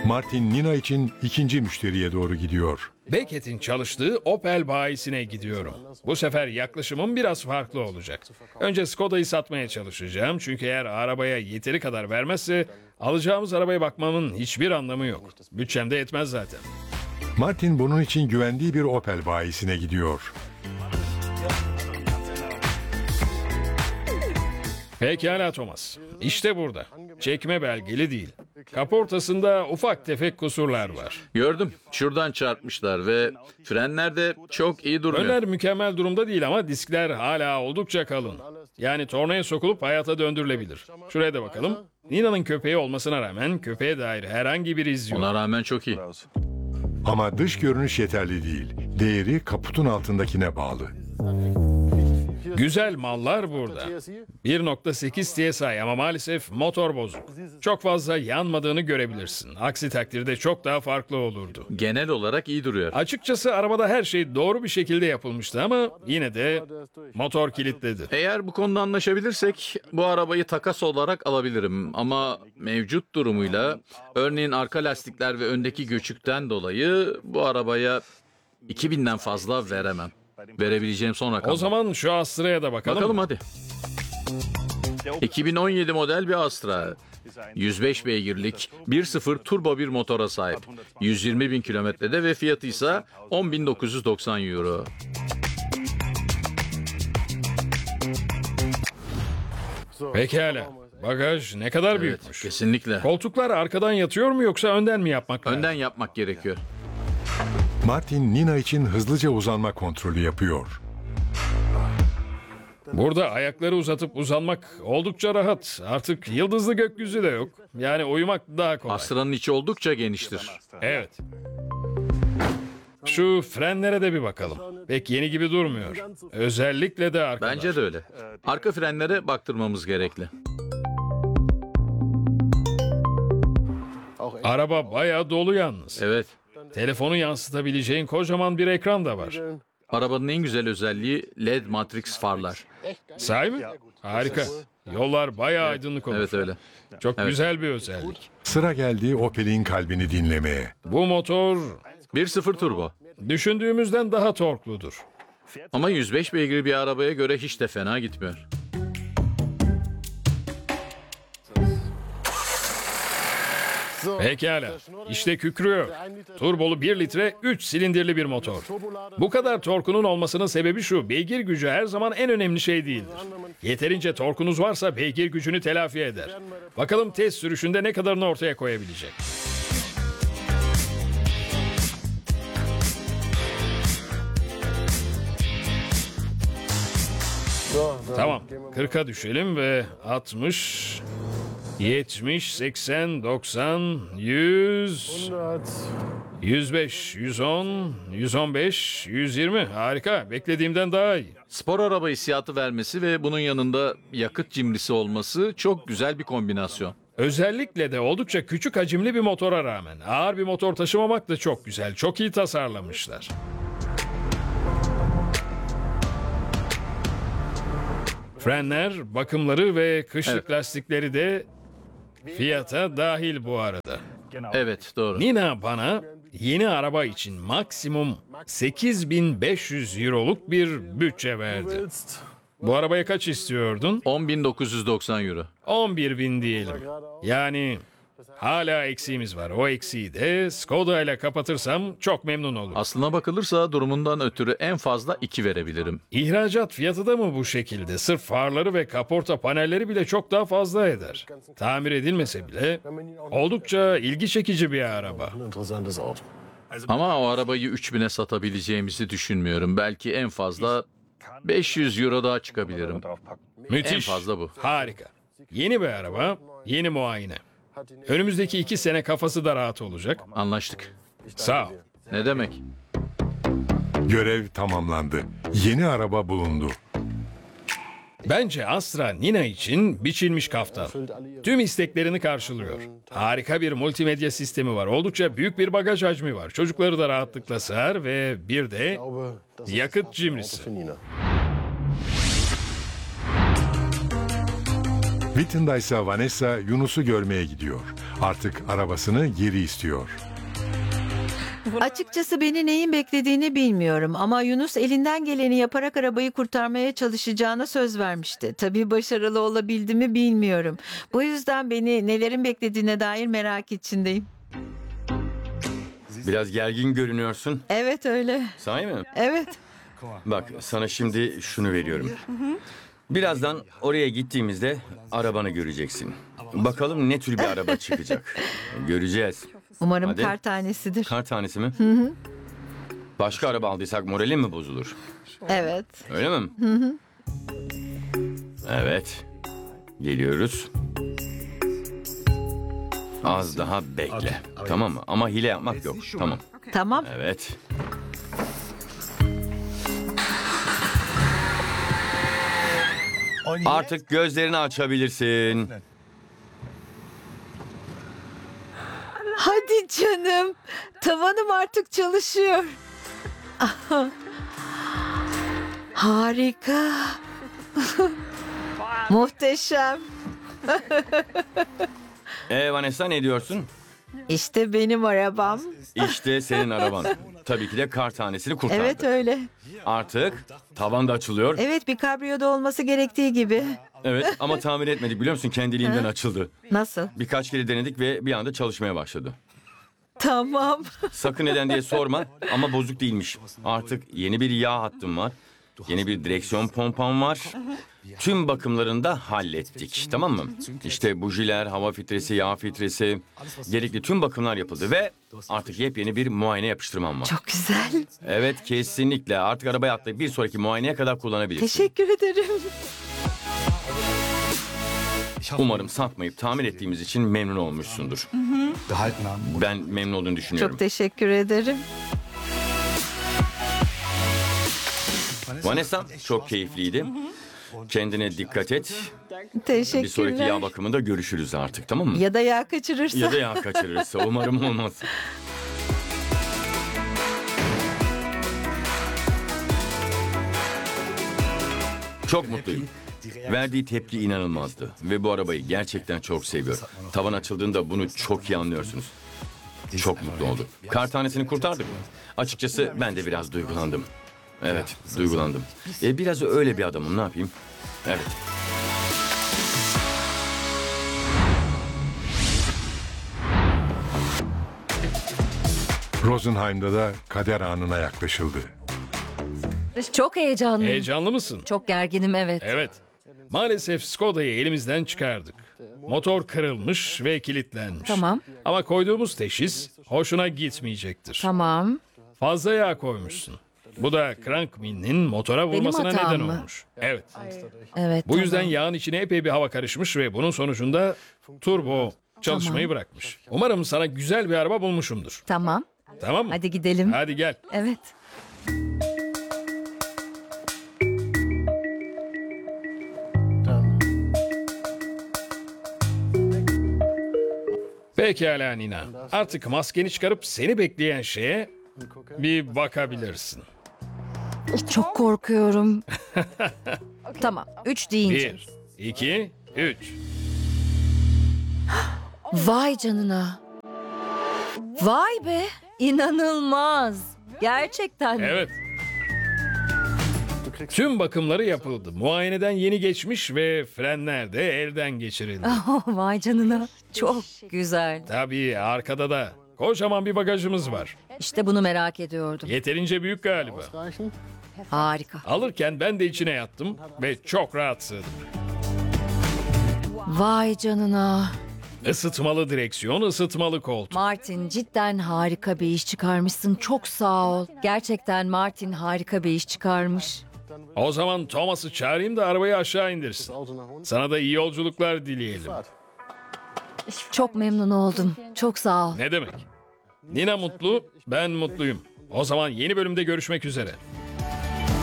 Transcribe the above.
Martin Nina için ikinci müşteriye doğru gidiyor. Beckett'in çalıştığı Opel bayisine gidiyorum. Bu sefer yaklaşımım biraz farklı olacak. Önce Skoda'yı satmaya çalışacağım. Çünkü eğer arabaya yeteri kadar vermezse alacağımız arabaya bakmamın hiçbir anlamı yok. Bütçem de yetmez zaten. Martin bunun için güvendiği bir Opel bayisine gidiyor. Pekala Thomas. İşte burada. Çekme belgeli değil. Kaportasında ufak tefek kusurlar var. Gördüm. Şuradan çarpmışlar ve frenler de çok iyi durmuyor. Önler mükemmel durumda değil ama diskler hala oldukça kalın. Yani tornaya sokulup hayata döndürülebilir. Şuraya da bakalım. Nina'nın köpeği olmasına rağmen köpeğe dair herhangi bir iz yok. Ona rağmen çok iyi. Ama dış görünüş yeterli değil. Değeri kaputun altındakine bağlı. Güzel mallar burada. 1.8 TSI ama maalesef motor bozuk. Çok fazla yanmadığını görebilirsin. Aksi takdirde çok daha farklı olurdu. Genel olarak iyi duruyor. Açıkçası arabada her şey doğru bir şekilde yapılmıştı ama yine de motor kilitledi. Eğer bu konuda anlaşabilirsek bu arabayı takas olarak alabilirim. Ama mevcut durumuyla örneğin arka lastikler ve öndeki göçükten dolayı bu arabaya 2000'den fazla veremem. Verebileceğim son rakam. O zaman şu Astra'ya da bakalım. Bakalım hadi. 2017 model bir Astra. 105 beygirlik 1.0 turbo bir motora sahip. 120 bin kilometrede ve fiyatı ise 10.990 euro. Pekala. Bagaj ne kadar Evet, büyükmüş. kesinlikle. Koltuklar arkadan yatıyor mu yoksa önden mi yapmak lazım? Önden yapmak gerekiyor. Martin Nina için hızlıca uzanma kontrolü yapıyor. Burada ayakları uzatıp uzanmak oldukça rahat. Artık yıldızlı gökyüzü de yok. Yani uyumak daha kolay. Astra'nın içi oldukça geniştir. Evet. Şu frenlere de bir bakalım. Pek yeni gibi durmuyor. Özellikle de arkalar. Bence de öyle. Arka frenlere baktırmamız gerekli. Araba bayağı dolu yalnız. Evet. Telefonu yansıtabileceğin kocaman bir ekran da var. Arabanın en güzel özelliği LED Matrix farlar. Sahi mi? Harika. Yollar bayağı aydınlık olur. Evet öyle. Çok Evet. güzel bir özellik. Sıra geldi Opel'in kalbini dinlemeye. Bu motor 1.0 turbo. düşündüğümüzden daha torkludur. Ama 105 beygir bir arabaya göre hiç de fena gitmiyor. Pekala. İşte kükrüyor. Turbolu 1 litre 3 silindirli bir motor. Bu kadar torkunun olmasının sebebi şu. Beygir gücü her zaman en önemli şey değildir. Yeterince torkunuz varsa beygir gücünü telafi eder. Bakalım test sürüşünde ne kadarını ortaya koyabilecek. Tamam. 40'a düşelim ve 60, 70, 80, 90, 100, 105, 110, 115, 120. Harika. Beklediğimden daha iyi. Spor araba hissiyatı vermesi ve bunun yanında yakıt cimrisi olması çok güzel bir kombinasyon. Özellikle de oldukça küçük hacimli bir motora rağmen ağır bir motor taşımamak da çok güzel. Çok iyi tasarlamışlar. Frenler, bakımları ve kışlık lastikleri de fiyata dahil bu arada. Evet, doğru. Nina bana yeni araba için maksimum 8.500 euroluk bir bütçe verdi. Bu arabaya kaç istiyordun? 10.990 euro. 11.000 diyelim. Yani hala eksiğimiz var. O eksiği de Skoda ile kapatırsam çok memnun olurum. Aslına bakılırsa durumundan ötürü en fazla 2 verebilirim. İhracat fiyatı da mı bu şekilde? Sırf farları ve kaporta panelleri bile çok daha fazla eder. Tamir edilmese bile oldukça ilgi çekici bir araba. Ama o arabayı 3000'e satabileceğimizi düşünmüyorum. Belki en fazla 500 euro daha çıkabilirim. Müthiş. En fazla bu. Harika. Yeni bir araba, yeni muayene. Önümüzdeki 2 sene kafası da rahat olacak. Anlaştık. Sağ ol. Ne demek? Görev tamamlandı. Yeni araba bulundu. Bence Astra Nina için biçilmiş kaftan. Tüm isteklerini karşılıyor. Harika bir multimedya sistemi var. Oldukça büyük bir bagaj hacmi var. Çocukları da rahatlıkla sığar ve bir de yakıt cimrisi. Witten'da ise Vanessa Yunus'u görmeye gidiyor. Artık arabasını geri istiyor. Açıkçası beni neyin beklediğini bilmiyorum ama Yunus elinden geleni yaparak arabayı kurtarmaya çalışacağına söz vermişti. Tabii başarılı olabildi mi bilmiyorum. Bu yüzden beni nelerin beklediğine dair merak içindeyim. Biraz gergin görünüyorsun. Evet öyle. Sahi mi? Evet. Bak sana şimdi şunu veriyorum. Birazdan oraya gittiğimizde arabanı göreceksin. Bakalım ne tür bir araba çıkacak. Göreceğiz. Umarım Hadi. kar tanesidir. Kar tanesi mi? Başka araba aldıysak moralin mi bozulur? Evet. Öyle mi? Evet. Geliyoruz. Az daha bekle. Tamam mı? Ama hile yapmak yok. Tamam. Tamam. Evet. Artık gözlerini açabilirsin. Hadi canım. Tavanım artık çalışıyor. Harika. Muhteşem. Vanessa ne diyorsun? İşte benim arabam. İşte senin araban. Tabii ki de kar tanesini kurtardı. Evet öyle. Artık tavan da açılıyor. Evet bir kabriyoda olması gerektiği gibi. Evet ama tamir etmedik biliyor musun? Kendiliğinden açıldı. Nasıl? Birkaç kere denedik ve bir anda çalışmaya başladı. Tamam. Sakın neden diye sorma ama bozuk değilmiş. Artık yeni bir yağ hattım var. Yeni bir direksiyon pompam var. Tüm bakımlarını da hallettik. Tamam mı? İşte bujiler, hava filtresi, yağ filtresi. Gerekli tüm bakımlar yapıldı ve artık yepyeni bir muayene yapıştırmam var. Çok güzel. Evet kesinlikle. Artık arabaya atlayıp bir sonraki muayeneye kadar kullanabilirsin. Teşekkür ederim. Umarım satmayıp tamir ettiğimiz için memnun olmuşsundur. Ben memnun olduğunu düşünüyorum. Çok teşekkür ederim. Vanessa çok keyifliydi. Kendine dikkat et. Bir sonraki Teşekkürler. yağ bakımında görüşürüz artık tamam mı? Ya da yağ kaçırırsa. Ya da yağ kaçırırsa umarım olmaz. Çok mutluyum. Verdiği tepki inanılmazdı ve bu arabayı gerçekten çok seviyor. Tavan açıldığında bunu çok iyi anlıyorsunuz. Çok mutlu oldu. Kar tanesini kurtardık. Açıkçası ben de biraz duygulandım. Evet, duygulandım. Biraz öyle bir adamım, ne yapayım? Evet. Rosenheim'da da kader anına yaklaşıldı. Çok heyecanlıyım. Heyecanlı mısın? Çok gerginim evet. Evet. Maalesef Skoda'yı elimizden çıkardık. Motor kırılmış ve kilitlenmiş. Tamam. Ama koyduğumuz teşhis hoşuna gitmeyecektir. Tamam. Fazla yağ koymuşsun. Bu da crankpin'in motora Benim vurmasına hatam neden mı? olmuş. Evet. Evet. Bu yüzden tamam. yağın içine epey bir hava karışmış ve bunun sonucunda turbo çalışmayı bırakmış. Umarım sana güzel bir araba bulmuşumdur. Tamam. Tamam mı? Hadi gidelim. Hadi gel. Evet. Pekala Nina. Artık maskeni çıkarıp seni bekleyen şeye bir bakabilirsin. Çok korkuyorum. Tamam. 3 deyince. 1, 2, 3. Vay canına. Vay be. İnanılmaz. Gerçekten. Evet. Tüm bakımları yapıldı. Muayeneden yeni geçmiş ve frenler de elden geçirildi. Oh, vay canına. Çok güzel. Tabii arkada da kocaman bir bagajımız var. İşte bunu merak ediyordum. Yeterince büyük galiba. Harika. Alırken ben de içine yattım ve çok rahat sığdım. Vay canına. Isıtmalı direksiyon, ısıtmalı koltuk. Martin cidden harika bir iş çıkarmışsın. Çok sağ ol. Gerçekten Martin harika bir iş çıkarmış. O zaman Thomas'ı çağırayım da arabayı aşağı indirsin. Sana da iyi yolculuklar dileyelim. Çok memnun oldum. Çok sağ ol. Ne demek? Nina mutlu, ben mutluyum. O zaman yeni bölümde görüşmek üzere.